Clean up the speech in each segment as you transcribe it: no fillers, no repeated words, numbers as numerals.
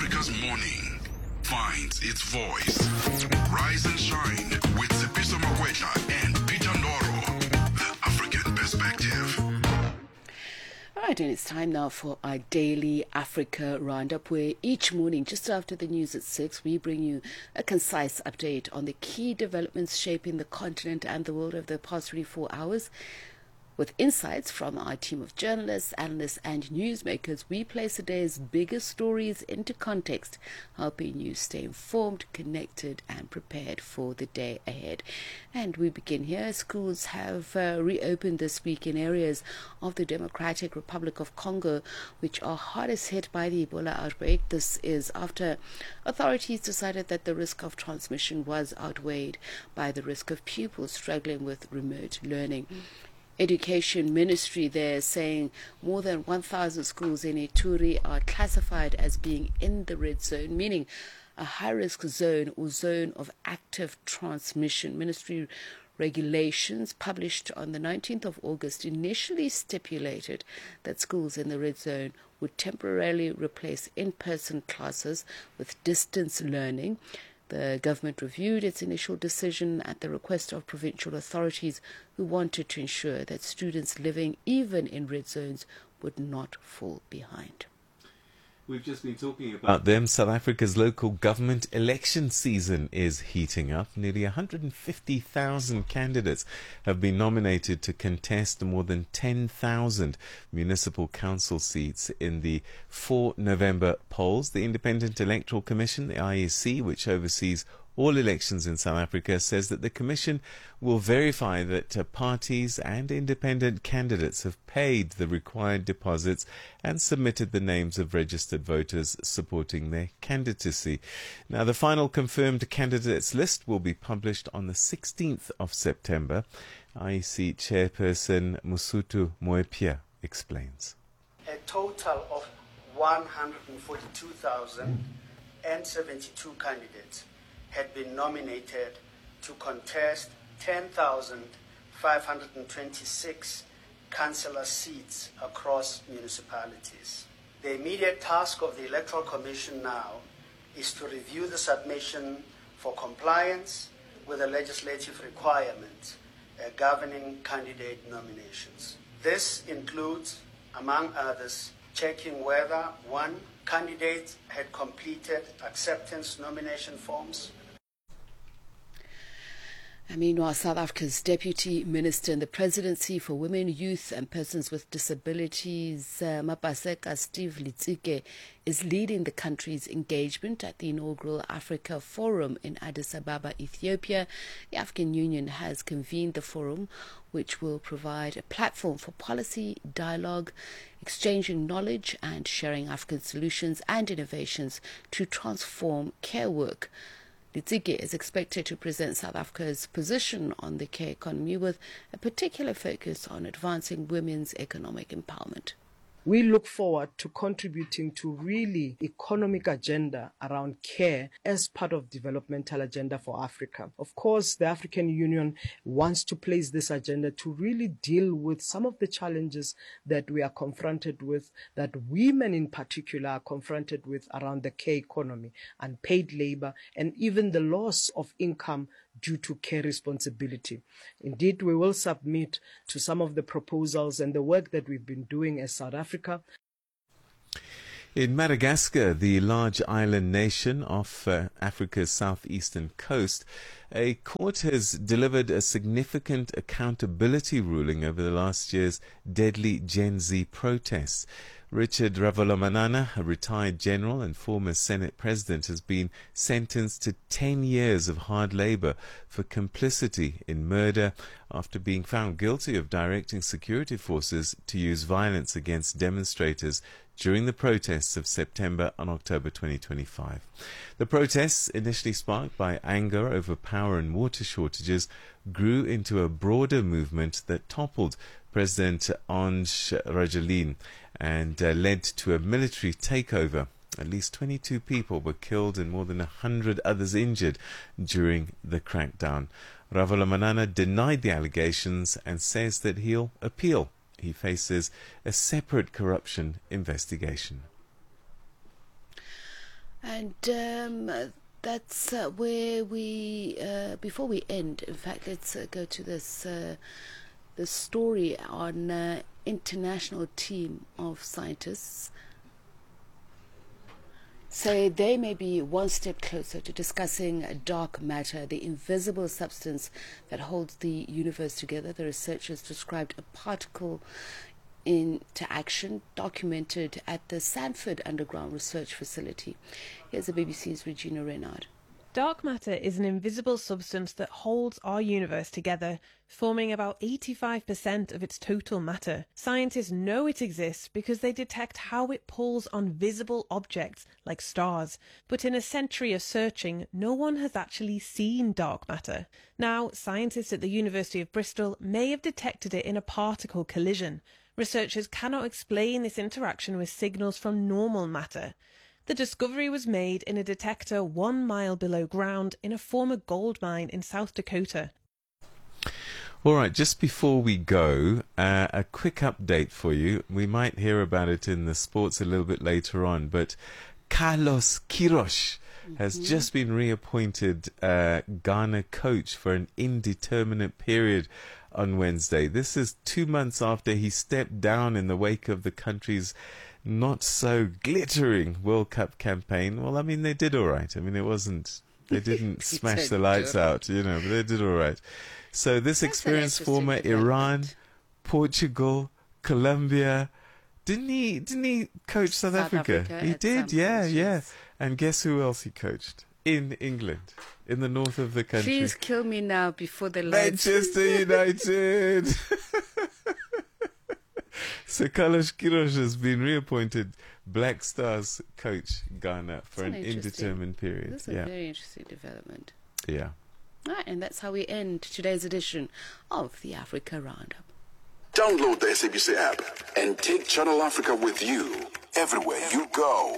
Africa's morning finds its voice. Rise and shine with Tsepiso Makwetla and Peter Ndoro. The African Perspective. All right, and it's time now for our daily Africa Roundup, where each morning, just after the news at 6, we bring you a concise update on the key developments shaping the continent and the world over the past 24 hours. With insights from our team of journalists, analysts, and newsmakers, we place the day's biggest stories into context, helping you stay informed, connected, and prepared for the day ahead. And we begin here. Schools have reopened this week in areas of the Democratic Republic of Congo, which are hardest hit by the Ebola outbreak. This is after authorities decided that the risk of transmission was outweighed by the risk of pupils struggling with remote learning. Education Ministry there saying more than 1,000 schools in Ituri are classified as being in the red zone, meaning a high-risk zone or zone of active transmission. Ministry regulations published on the 19th of August initially stipulated that schools in the red zone would temporarily replace in-person classes with distance learning. The government reviewed its initial decision at the request of provincial authorities who wanted to ensure that students living even in red zones would not fall behind. We've just been talking about them. South Africa's local government election season is heating up. Nearly 150,000 candidates have been nominated to contest more than 10,000 municipal council seats in the 4 November polls. The Independent Electoral Commission, the IEC, which oversees all elections in South Africa, says that the Commission will verify that parties and independent candidates have paid the required deposits and submitted the names of registered voters supporting their candidacy. Now, the final confirmed candidates list will be published on the 16th of September. IEC Chairperson Mosotho Moepia explains. A total of 142,072 candidates had been nominated to contest 10,526 councillor seats across municipalities. The immediate task of the Electoral Commission now is to review the submission for compliance with the legislative requirements governing candidate nominations. This includes, among others, checking whether, 1, candidates had completed acceptance nomination forms. Meanwhile, South Africa's Deputy Minister in the Presidency for Women, Youth and Persons with Disabilities, Mapaseka Steve Litsike, is leading the country's engagement at the inaugural Africa Forum in Addis Ababa, Ethiopia. The African Union has convened the forum, which will provide a platform for policy dialogue, exchanging knowledge and sharing African solutions and innovations to transform care work. Litsike is expected to present South Africa's position on the care economy with a particular focus on advancing women's economic empowerment. We look forward to contributing to really economic agenda around care as part of developmental agenda for Africa. Of course, the African Union wants to place this agenda to really deal with some of the challenges that we are confronted with, that women in particular are confronted with around the care economy, unpaid labor, and even the loss of income due to care responsibility. Indeed, we will submit to some of the proposals and the work that we've been doing as South Africa. In Madagascar, the large island nation off Africa's southeastern coast, a court has delivered a significant accountability ruling over the last year's deadly Gen Z protests. Richard Ravalomanana, a retired general and former Senate president, has been sentenced to 10 years of hard labor for complicity in murder after being found guilty of directing security forces to use violence against demonstrators during the protests of September and October 2025. The protests, initially sparked by anger over power and water shortages, grew into a broader movement that toppled President Ange Rajoelina and led to a military takeover. At least 22 people were killed and more than 100 others injured during the crackdown. Ravalomanana denied the allegations and says that he'll appeal. He faces a separate corruption investigation. And that's where we, before we end, in fact, let's go to this story on international team of scientists say they may be one step closer to discussing dark matter, the invisible substance that holds the universe together. The researchers described a particle interaction documented at the Sanford Underground Research Facility. Here's the BBC's Regina Reynard. Dark matter is an invisible substance that holds our universe together, forming about 85% of its total matter. Scientists know it exists because they detect how it pulls on visible objects like stars. But in a century of searching, no one has actually seen dark matter. Now, scientists at the University of Bristol may have detected it in a particle collision. Researchers cannot explain this interaction with signals from normal matter. The discovery was made in a detector 1 mile below ground in a former gold mine in South Dakota. All right, just before we go, a quick update for you. We might hear about it in the sports a little bit later on, but Carlos Queiroz has just been reappointed Ghana coach for an indeterminate period on Wednesday. This is 2 months after he stepped down in the wake of the country's not so glittering World Cup campaign. Well, I mean, they did all right. I mean, they didn't smash the lights out, but they did all right. So this experienced former Iran, Portugal, Colombia, didn't he coach South Africa? He did, yeah. And guess who else he coached? In England, in the north of the country. Please kill me now before the lights. Manchester United. So Carlos Queiroz has been reappointed Black Stars coach Ghana for an indeterminate period. That's a very interesting development. Yeah. Right, and that's how we end today's edition of the Africa Roundup. Download the SABC app and take Channel Africa with you everywhere you go.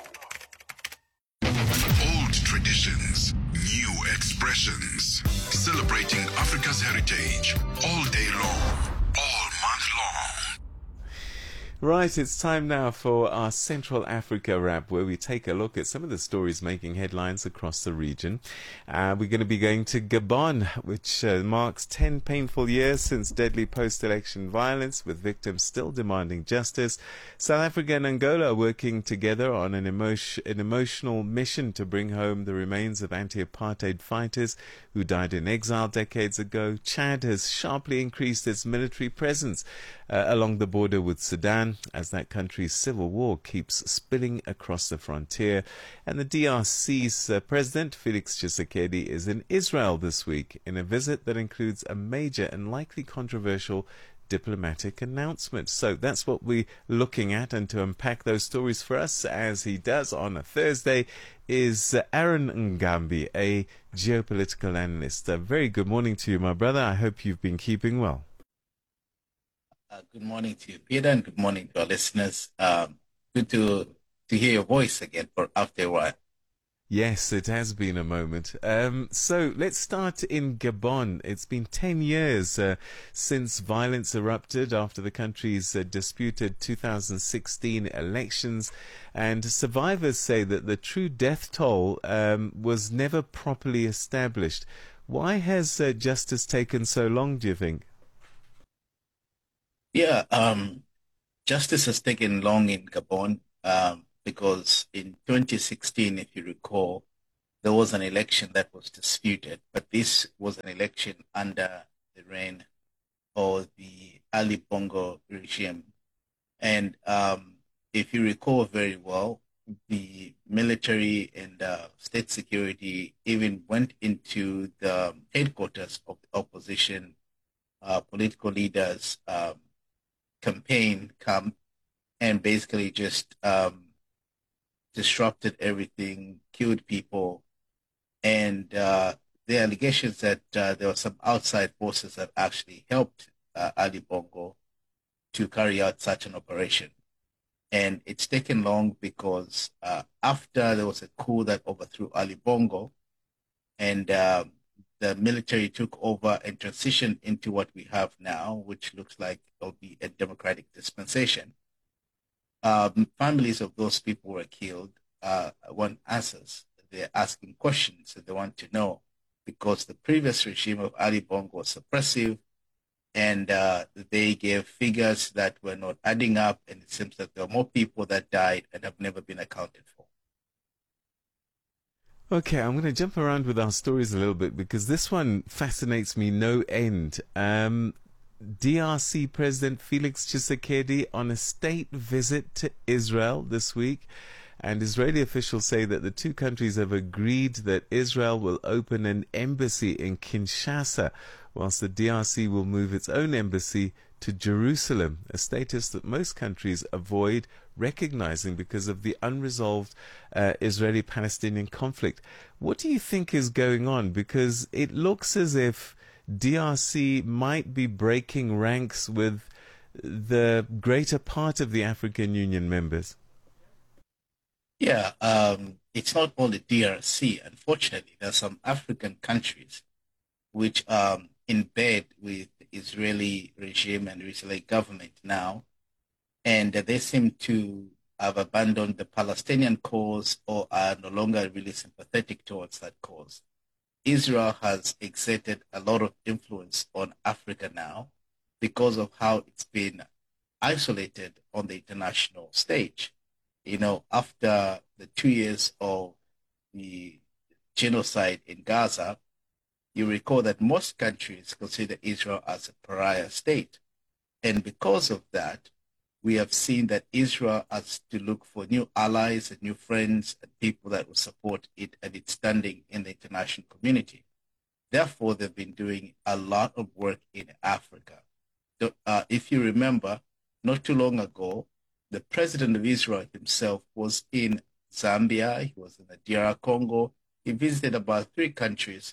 Old traditions, new expressions, celebrating Africa's heritage all day long, all month long. Right, it's time now for our Central Africa wrap, where we take a look at some of the stories making headlines across the region. We're going to be going to Gabon, which marks 10 painful years since deadly post-election violence, with victims still demanding justice. South Africa and Angola are working together on an emotional mission to bring home the remains of anti-apartheid fighters who died in exile decades ago. Chad has sharply increased its military presence along the border with Sudan, as that country's civil war keeps spilling across the frontier. And the DRC's President Felix Tshisekedi is in Israel this week in a visit that includes a major and likely controversial diplomatic announcement. So that's what we're looking at, and to unpack those stories for us, as he does on a Thursday, is Aaron Ngambi, a geopolitical analyst. A very good morning to you, my brother. I hope you've been keeping well. Good morning to you, Peter, and good morning to our listeners. Good to hear your voice again for after a while. Yes, it has been a moment. So let's start in Gabon. It's been 10 years since violence erupted after the country's disputed 2016 elections, and survivors say that the true death toll was never properly established. Why has justice taken so long, do you think? Yeah, justice has taken long in Gabon because in 2016, if you recall, there was an election that was disputed, but this was an election under the reign of the Ali Bongo regime. And if you recall very well, the military and state security even went into the headquarters of the opposition political leaders' campaign camp and basically just disrupted everything, killed people, and the allegations that there were some outside forces that actually helped Ali Bongo to carry out such an operation. And it's taken long because after there was a coup that overthrew Ali Bongo, and the military took over and transitioned into what we have now, which looks like it'll be a democratic dispensation. Families of those people were killed. want answers. They're asking questions that they want to know, because the previous regime of Ali Bongo was suppressive, and they gave figures that were not adding up, and it seems that there are more people that died and have never been accounted for. Okay, I'm going to jump around with our stories a little bit because this one fascinates me no end. DRC President Felix Tshisekedi on a state visit to Israel this week, and Israeli officials say that the two countries have agreed that Israel will open an embassy in Kinshasa, whilst the DRC will move its own embassy to Jerusalem, a status that most countries avoid recognizing because of the unresolved Israeli-Palestinian conflict. What do you think is going on? Because it looks as if DRC might be breaking ranks with the greater part of the African Union members. Yeah, it's not only DRC. Unfortunately, there are some African countries which are in bed with the Israeli regime and Israeli government now, and they seem to have abandoned the Palestinian cause or are no longer really sympathetic towards that cause. Israel has exerted a lot of influence on Africa now because of how it's been isolated on the international stage. You know, after the 2 years of the genocide in Gaza, you recall that most countries consider Israel as a pariah state. And because of that, we have seen that Israel has to look for new allies and new friends and people that will support it and its standing in the international community. Therefore, they've been doing a lot of work in Africa. So, if you remember, not too long ago, the president of Israel himself was in Zambia, he was in the DR Congo, he visited about 3 countries.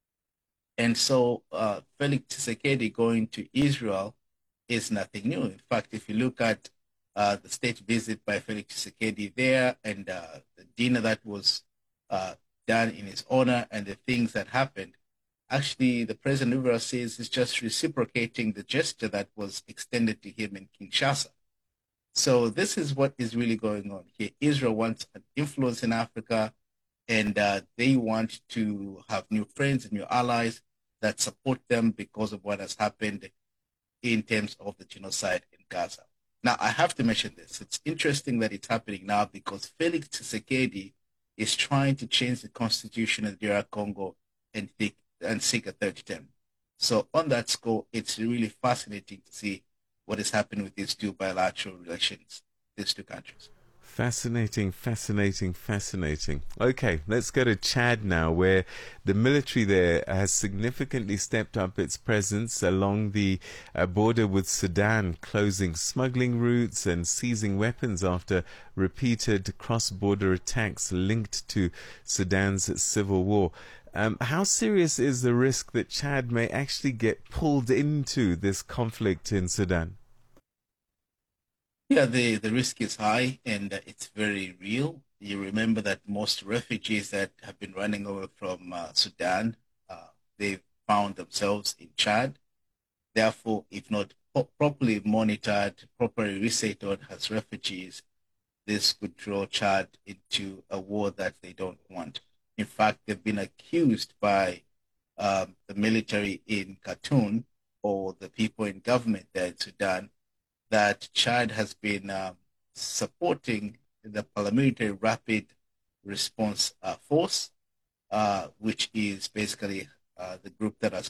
And so Felix Tshisekedi going to Israel is nothing new. In fact, if you look at the state visit by Felix Tshisekedi there and the dinner that was done in his honor and the things that happened, actually the president of Israel says is just reciprocating the gesture that was extended to him in Kinshasa. So this is what is really going on here. Israel wants an influence in Africa, and they want to have new friends and new allies that support them because of what has happened in terms of the genocide in Gaza. Now, I have to mention this. It's interesting that it's happening now because Felix Tshisekedi is trying to change the constitution of DR Congo and seek a third term. So on that score, it's really fascinating to see what is happening with these two bilateral relations, these two countries. Fascinating, fascinating, fascinating. Okay, let's go to Chad now, where the military there has significantly stepped up its presence along the border with Sudan, closing smuggling routes and seizing weapons after repeated cross-border attacks linked to Sudan's civil war. How serious is the risk that Chad may actually get pulled into this conflict in Sudan? Yeah, the risk is high and it's very real. You remember that most refugees that have been running over from Sudan, they found themselves in Chad. Therefore, if not properly monitored, properly resettled as refugees, this could draw Chad into a war that they don't want. In fact, they've been accused by the military in Khartoum or the people in government there in Sudan that Chad has been supporting the Paramilitary Rapid Response Force, which is basically the group that has